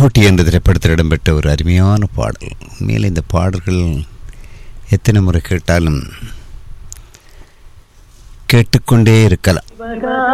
ஊட்டி என்ற திரைப்படத்தில் இடம்பெற்ற ஒரு அருமையான பாடல். உண்மையில் இந்த பாடல்கள் எத்தனை முறை கேட்டாலும் கேட்டுக்கொண்டே இருக்கலாம்.